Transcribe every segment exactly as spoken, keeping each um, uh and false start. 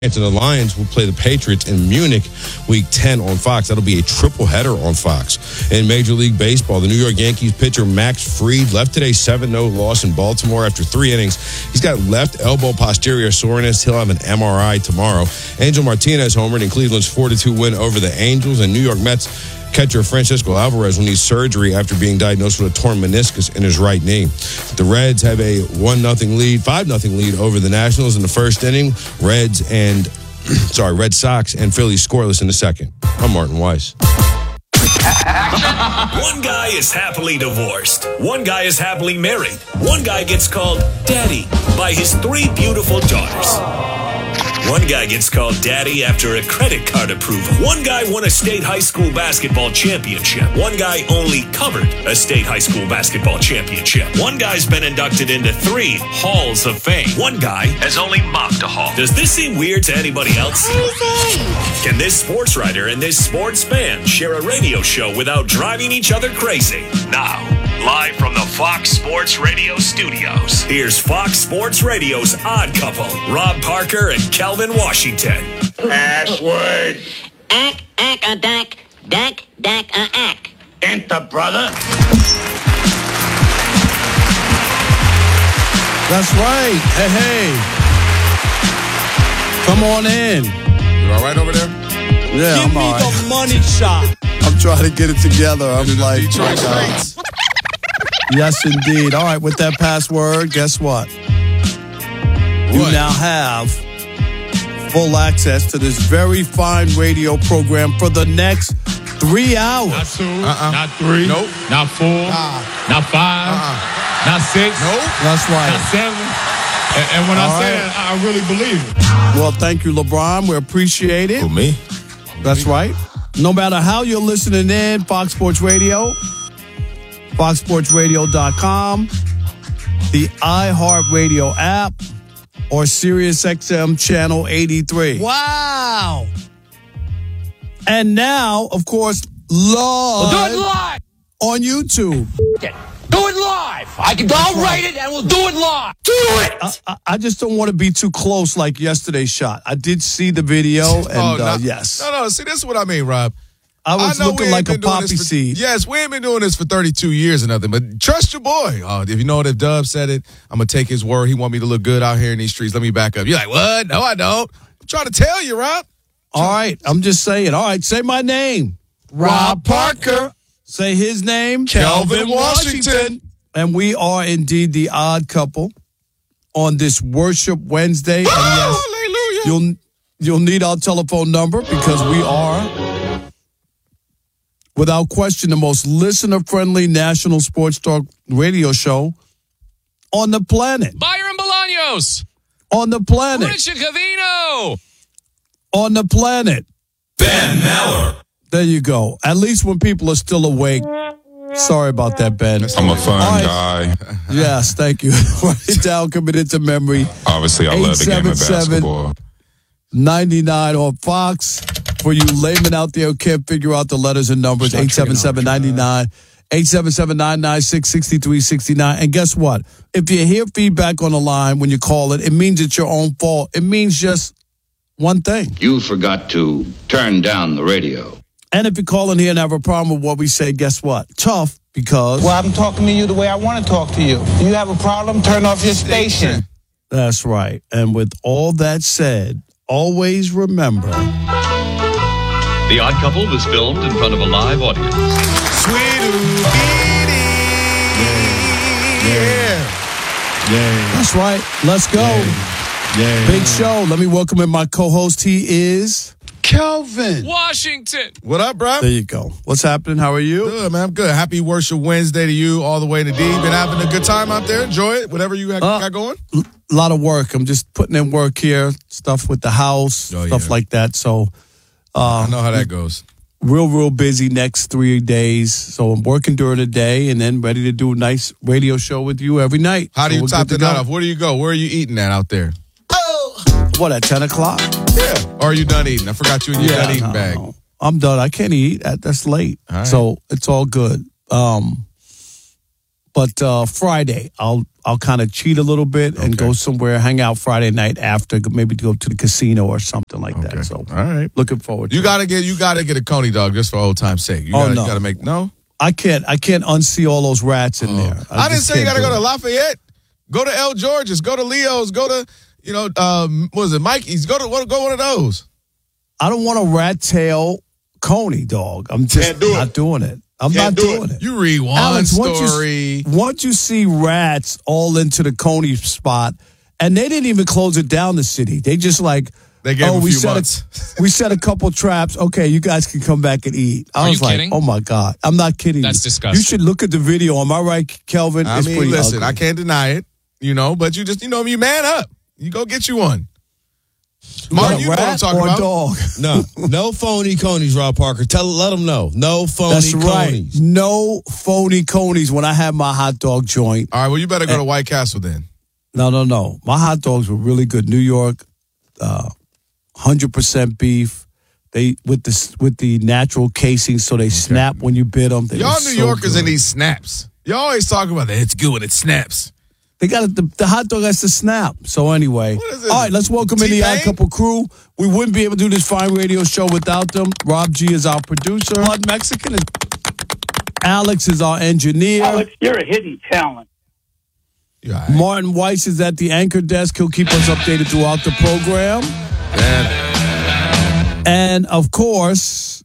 And the Lions will play the Patriots in Munich week ten on Fox. That'll be a triple header on Fox. In Major League Baseball, the New York Yankees pitcher Max Fried left today's seven no loss in Baltimore after three innings. He's got left elbow posterior soreness. He'll have an M R I tomorrow. Angel Martinez homered in Cleveland's four to two win over the Angels. And New York Mets catcher Francisco Alvarez will need surgery after being diagnosed with a torn meniscus in his right knee. The Reds have a one nothing lead, five nothing lead over the Nationals in the first inning. Reds and, sorry, Red Sox and Phillies scoreless in the second. I'm Martin Weiss. One guy is happily divorced. One guy is happily married. One guy gets called daddy by his three beautiful daughters. One guy gets called daddy after a credit card approval. One guy won a state high school basketball championship. One guy only covered a state high school basketball championship. One guy's been inducted into three halls of fame. One guy has only mocked a hall. Does this seem weird to anybody else? Can this sports writer and this sports fan share a radio show without driving each other crazy? Now, live from the Fox Sports Radio studios, here's Fox Sports Radio's Odd Couple, Rob Parker and Calvin Washington. Password. Ack, ack, a dack, dack, dack, a ack. Enter, brother. That's right. Hey, hey. Come on in. You all right over there? Yeah, Give I'm me all right. the money shot. I'm trying to get it together. I'm like, Detroit uh, Streets. yes, indeed. All right, with that password, guess what? You What? now have full access to this very fine radio program for the next three Not hours. two, Uh-uh. not three, Nope. not four, Nah. not five, Uh-uh. not six, Nope. That's not right. seven. And, and when All I say right. that, I really believe it. Well, thank you, LeBron. We appreciate it. Who, me? That's right. No matter how you're listening in, Fox Sports Radio, fox sports radio dot com, the iHeartRadio app, or SiriusXM Channel eighty-three. Wow. And now, of course, live, Do it live. on YouTube. Do it live. I can. I'll write it and we'll do it live. Do it. I, I, I just don't want to be too close like yesterday's shot. I did see the video, and Oh, uh, no, yes, No, no. See, this is what I mean, Rob. I was know we looking ain't like a been doing poppy this for- seed. Yes, we ain't been doing this for thirty-two years or nothing, but trust your boy. Oh, if you know that Dub said it, I'm going to take his word. He want me to look good out here in these streets. Let me back up. You're like, what? No, I don't. I'm trying to tell you, Rob. All right, I'm just saying. All right, say my name. Rob Parker. Say his name. Calvin Washington. And we are indeed the odd couple on this Worship Wednesday. And yes, Hallelujah. you'll you'll need our telephone number because we are, without question, the most listener-friendly national sports talk radio show on the planet. Byron Bolaños, On the planet. Richard Cavino. On the planet. Ben Maller. There you go. At least when people are still awake. Sorry about that, Ben. I'm a fun All right. guy. Yes, thank you. Write it down, commit it to memory. Obviously, I love the game of basketball. ninety-nine on Fox. For you laymen out there who can't figure out the letters and numbers, eight seven seven, nine nine, eight seven seven, nine nine six, six three six nine. And guess what? If you hear feedback on the line when you call it, it means it's your own fault. It means just one thing. You forgot to turn down the radio. And if you call in here and have a problem with what we say, guess what? Tough, because... Well, I'm talking to you the way I want to talk to you. You have a problem? Turn off your station. That's right. And with all that said, always remember... The Odd Couple was filmed in front of a live audience. Yeah. That's right. Let's go. Yeah. Big show. Let me welcome in my co-host. He is... Kelvin. Washington. What up, bro? There you go. What's happening? How are you? Good, man. I'm good. Happy Worship Wednesday to you all the way to D. Been having a good time out there. Enjoy it. Whatever you got, Uh, got going. A lot of work. I'm just putting in work here. Stuff with the house. Oh, stuff yeah. like that. So I know how that goes. real, real busy next three days. So I'm working during the day and then ready to do a nice radio show with you every night. How do So you we're top good the to night go. off? Where do you go? Where are you eating at out there? What, at ten o'clock? Yeah. Or are you done eating? I forgot you in your done eating no, bag. no. I'm done. I can't eat. That- That's late. All right. So it's all good. Um, but uh, Friday, I'll I'll kind of cheat a little bit and Okay. go somewhere, hang out Friday night after, maybe go to the casino or something like Okay. that. So, All right. looking forward to You it. gotta get you gotta get a Coney dog just for old time's sake. You Oh, gotta, no. you gotta make no. I can't I can't unsee all those rats in there. I, didn't just say you can't gotta do go to it. Lafayette. Go to El George's. Go to Leo's. Go to you know um, what was it Mikey's? Go to what? Go one of those. I don't want a rat tail Coney dog. I'm just Can't do not it. doing it. I'm Can't not do doing it. it. You read one Alex, once story. you, once you see rats all into the Coney spot, and they didn't even close it down the city. They just like, They gave oh, him a we few set months. A, we set a couple traps. Okay, you guys can come back and eat. I Are was you like, kidding? oh my God. I'm not kidding. That's you. disgusting. You should look at the video. Am I right, Kelvin? I It's mean, pretty listen, ugly. I can't deny it. You know, but you just you know you man up. You go get you one. Martin, you know what I'm rat talking or about. dog? No, no phony conies, Rob Parker. Tell, let them know. No phony That's right. conies. No phony Conies when I had my hot dog joint. All right, well, you better go to White Castle then. No, no, no. My hot dogs were really good. New York, uh, one hundred percent beef. They with the with the natural casing, so they snap when you bit them. They Y'all were New so Yorkers good. and these snaps. Y'all always talking about that. It's good when it snaps. They got it, the, the hot dog has to snap. So anyway, What is this, all right, let's welcome in the T-Pain? Odd Couple crew. We wouldn't be able to do this fine radio show without them. Rob G is our producer. Blood Mexican. Is, Alex is our engineer. Alex, you're a hidden talent. You all right? Martin Weiss is at the anchor desk. He'll keep us updated throughout the program. Man, And of course,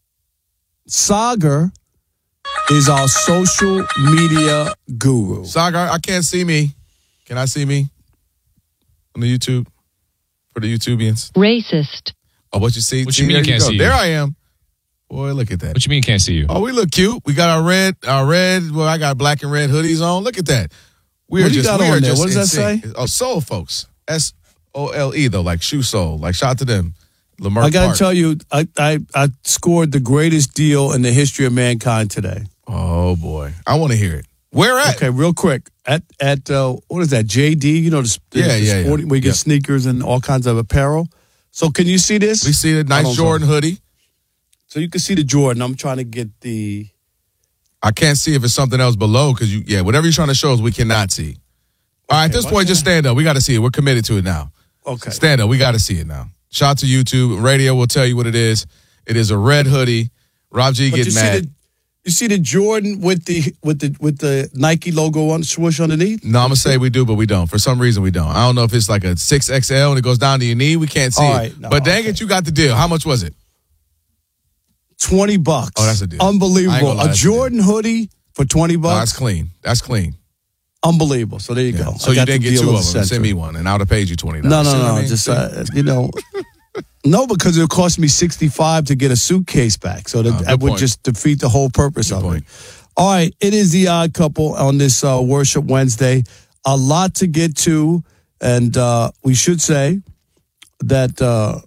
Sagar is our social media guru. Sagar, I can't see me. Can I see me on the YouTube for the YouTubians? Racist. Oh, what you see? What see, you mean there you can't go. see you? There I am. Boy, look at that. What you mean can't see you? Oh, we look cute. We got our red, our red. Well, I got black and red hoodies on. Look at that. We What are do you just. got we on are there? just What does that in sync. Oh, soul folks. S O L E though, like shoe soul. Like shout out to them. Lamar I got Park. to tell you, I, I I scored the greatest deal in the history of mankind today. Oh boy, I want to hear it. Where at? Okay, real quick. At at uh, what is that? J D. You know the, the, Yeah, the yeah, yeah. sporting, where you get Yeah. sneakers and all kinds of apparel. So can you see this? We see the Hold nice on, Jordan hoodie. So you can see the Jordan. I'm trying to get the. I can't see if it's something else below because you, yeah, whatever you're trying to show us, we cannot see. All right, at this why point, just can't I- stand up. We got to see it. We're committed to it now. Okay. Stand up. We got to see it now. Shout out to YouTube. Radio will tell you what it is. It is a red hoodie. Rob G But you getting see mad. the you see the Jordan with the with the with the Nike logo on swoosh underneath. No, I'm gonna say we do, but we don't. For some reason, we don't. I don't know if it's like a six X L and it goes down to your knee. We can't see All it. right, no, but dang okay. it, you got the deal. How much was it? Twenty bucks. Oh, that's a deal. I ain't Unbelievable. gonna lie, A that's a deal. Jordan hoodie for twenty No, that's bucks. clean. That's clean. Unbelievable. So there you go. So I you got didn't the get deal two of of the them. Send century. me one, and I would have paid you twenty No, dollars. no, See what no. I mean? Just See? uh, you know, no, because it cost me sixty five to get a suitcase back. So that, Oh, good that would point. just defeat the whole purpose Good of point. it. All right, it is the Odd Couple on this uh, Worship Wednesday. A lot to get to, and uh, we should say that uh,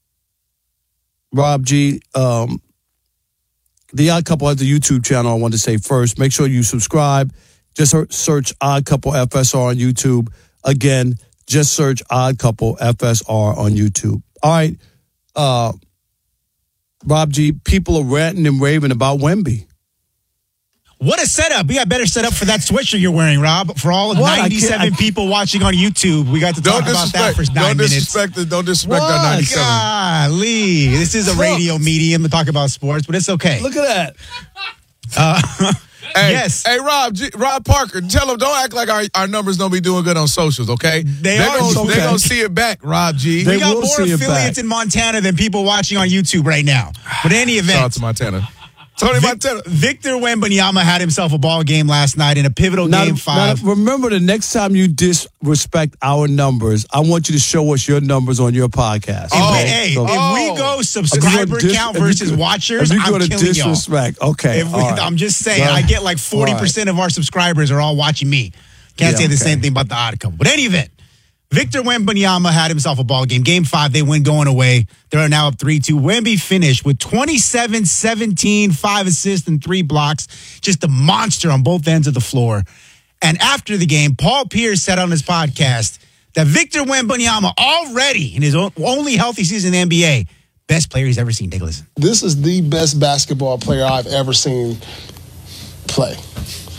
Rob G, um, the Odd Couple has a YouTube channel. I want to say first, make sure you subscribe. Just ser- search Odd Couple F S R on YouTube. Again, just search Odd Couple F S R on YouTube. All right, uh, Rob G, people are ranting and raving about Wemby. What a setup. We got better set up for that sweatshirt you're wearing, Rob. For all of What? I can't- ninety-seven I- people watching on YouTube, we got to Don't talk about that disrespect. for nine Don't minutes. disrespect. The, don't disrespect What? that ninety-seven. Golly. This is a radio medium to talk about sports, but it's okay. Look at that. Uh, Hey, yes. Hey, Rob, G, Rob Parker, tell them don't act like our, our numbers don't be doing good on socials, okay? They They're are, gonna, it's They're okay. going to see it back, Rob G. They we got will more see it affiliates back. in Montana than people watching on YouTube right now. But in any Shout out event, to Montana. Tony Vic- Montana. Victor Wembanyama had himself a ball game last night in a pivotal Now, game now, five. remember, the next time you disrespect our numbers, I want you to show us your numbers on your podcast. If, Oh, we, hey, So- if oh. we go If you subscriber go dis- count if you versus go- watchers, if you I'm go to killing y'all. disrespect, okay. If we, all right. I'm just saying, Go I ahead. get like forty percent of our subscribers are all watching me. Can't Yeah, say the okay. same thing about the Odd Couple. But any event, Victor Wembanyama had himself a ball game. Game five, they win going away. They are now up three two. Wemby finished with twenty-seven, seventeen, five assists, and three blocks. Just a monster on both ends of the floor. And after the game, Paul Pierce said on his podcast that Victor Wembanyama, already in his o- only healthy season in the N B A, best player he's ever seen. Take a listen. This is the best basketball player I've ever seen play.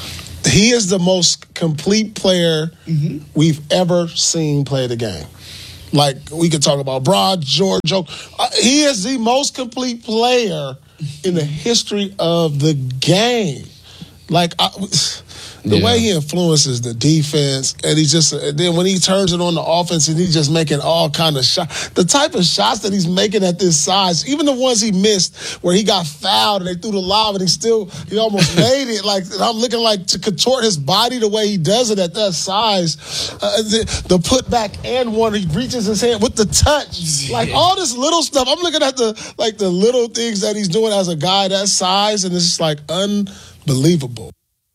he is the most complete player mm-hmm. we've ever seen play the game. Like, we could talk about Broad, George, Joe. Uh, he is the most complete player in the history of the game. Like, I, the yeah. way he influences the defense, and he just, and then when he turns it on the offense, and he's just making all kind of shots. The type of shots that he's making at this size, even the ones he missed where he got fouled and they threw the lob and he still, he almost made it. Like, I'm looking like to contort his body the way he does it at that size. Uh, the, the put back and one, he reaches his hand with the touch. Like, all this little stuff. I'm looking at the, like, the little things that he's doing as a guy that size, and it's just like unbelievable.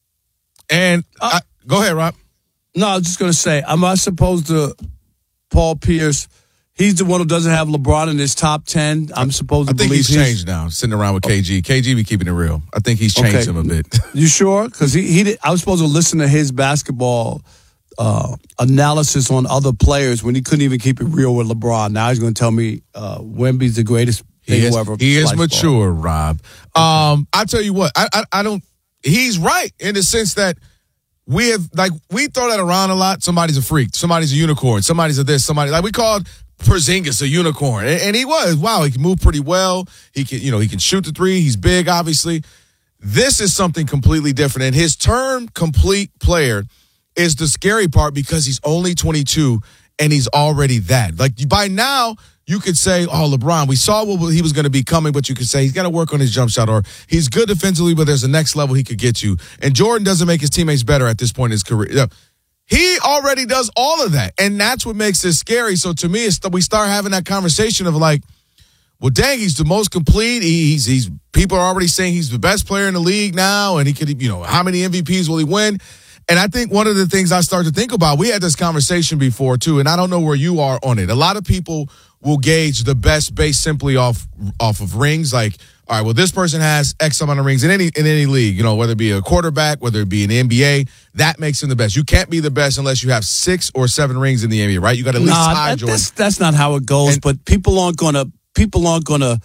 And uh, I, go ahead, Rob. No, I was just going to say, am I supposed to, Paul Pierce, he's the one who doesn't have LeBron in his top ten. I'm supposed to I think believe he's changed now, sitting around with K G. K G be keeping it real. I think he's changed okay. him a bit. You sure? Because he, he did, I was supposed to listen to his basketball uh, analysis on other players when he couldn't even keep it real with LeBron. Now he's going to tell me uh, Wemby's the greatest thing he is, ever. He is mature, ball. Rob. Um, I tell you what, I, I I don't. He's right in the sense that we have, like, we throw that around a lot. Somebody's a freak. Somebody's a unicorn. Somebody's a this. Somebody, like, we called Porzingis a unicorn. And, and he was. Wow, he can move pretty well. He can, you know, he can shoot the three. He's big, obviously. This is something completely different. And his term complete player is the scary part because he's only twenty-two and he's already that. Like, by now, you could say, oh, LeBron, we saw what he was going to be coming, but you could say he's got to work on his jump shot, or he's good defensively, but there's a next level he could get you. And Jordan doesn't make his teammates better at this point in his career. He already does all of that, and that's what makes it scary. So to me, it's we start having that conversation of like, well, dang, he's the most complete. He's he's people are already saying he's the best player in the league now, and he could, you know, how many M V Ps will he win? And I think one of the things I start to think about, we had this conversation before too, and I don't know where you are on it. A lot of people will gauge the best based simply off off of rings. Like, all right, well, this person has X amount of rings in any in any league, you know, whether it be a quarterback, whether it be an N B A, that makes him the best. You can't be the best unless you have six or seven rings in the N B A, right? You got at least nah, tie that, Jordan. That's, that's not how it goes, and, but people aren't gonna people aren't gonna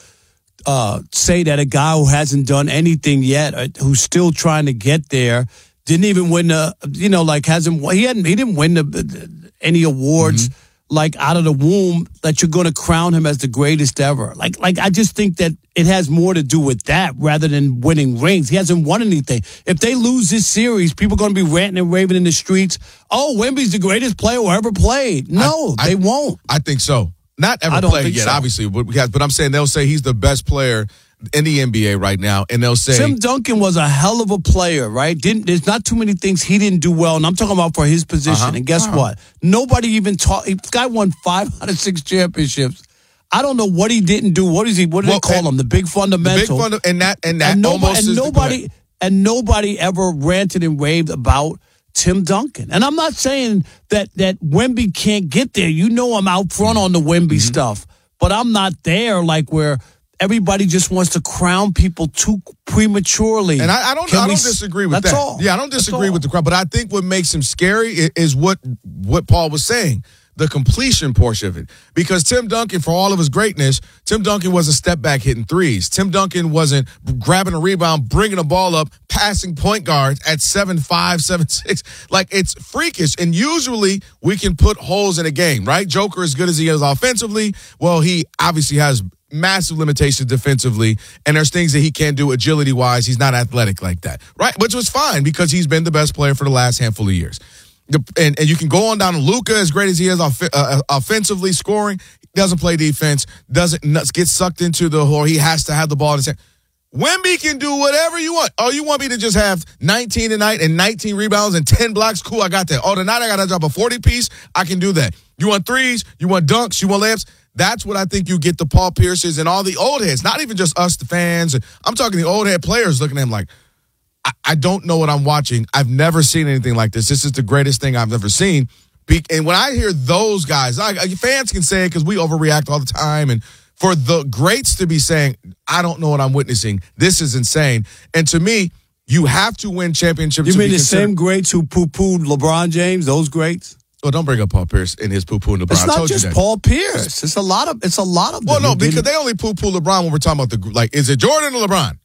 uh, say that a guy who hasn't done anything yet, uh, who's still trying to get there, didn't even win the, you know, like hasn't he hadn't he didn't win the, any awards. Mm-hmm. Like out of the womb, that you're going to crown him as the greatest ever. Like, like I just think that it has more to do with that rather than winning rings. He hasn't won anything. If they lose this series, people are going to be ranting and raving in the streets. Oh, Wemby's the greatest player who ever played. No, I, they I, won't. I think so. Not ever played yet, so. obviously, but, but I'm saying they'll say he's the best player in the N B A right now, and they'll say Tim Duncan was a hell of a player, right? Didn't there's not too many things he didn't do well, and I'm talking about for his position. Uh-huh. And guess uh-huh. what? Nobody even talked. This guy won five out of six championships. I don't know what he didn't do. What is he? What do well, they call him? The big fundamental. The big funda- and that and that and nobody, almost and nobody and nobody ever ranted and raved about Tim Duncan. And I'm not saying that that Wemby can't get there. You know, I'm out front on the Wemby mm-hmm. stuff, but I'm not there like where everybody just wants to crown people too prematurely. And I, I don't, I don't disagree with that's that. All. Yeah, I don't disagree with the crown. But I think what makes him scary is, is what what Paul was saying, the completion portion of it. Because Tim Duncan, for all of his greatness, Tim Duncan wasn't step back hitting threes. Tim Duncan wasn't grabbing a rebound, bringing a ball up, passing point guards at seven five, seven six. Like, it's freakish. And usually we can put holes in a game, right? Joker, as good as he is offensively, well, he obviously has massive limitations defensively, and there's things that he can't do agility-wise. He's not athletic like that, right? Which was fine because he's been the best player for the last handful of years. The, and, and you can go on down to Luka, as great as he is off, uh, offensively scoring, doesn't play defense, doesn't get sucked into the or he has to have the ball in his hand. Wemby can do whatever you want. Oh, you want me to just have nineteen tonight and nineteen rebounds and ten blocks? Cool, I got that. Oh, tonight I got to drop a forty piece. I can do that. You want threes? You want dunks? You want layups? That's what I think you get the Paul Pierces and all the old heads, not even just us, the fans. I'm talking the old head players looking at him like, I, I don't know what I'm watching. I've never seen anything like this. This is the greatest thing I've ever seen. And when I hear those guys, I, fans can say it because we overreact all the time. And for the greats to be saying, I don't know what I'm witnessing, this is insane. And to me, you have to win championships. You to mean be the considered- same greats who poo-pooed LeBron James, those greats? Oh, don't bring up Paul Pierce and his poo-poo and LeBron. It's I not told just you that. Paul Pierce. It's a lot of. It's a lot of. Well, them no, who because didn't- they only poo-poo LeBron when we're talking about the like. Is it Jordan or LeBron?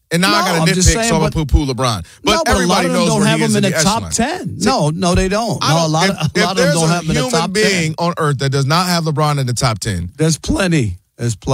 And now No, I got I'm to just nitpick, saying, so I'm but- going to poo-poo LeBron. But no, but a lot everybody of them knows don't where have he is him in in the the top echelon. ten. No, no, they don't. I No, a don't- lot, if, of, a if lot of them there's don't a have him in the human top being ten. on earth that does not have LeBron in the top ten, There's plenty. There's plenty.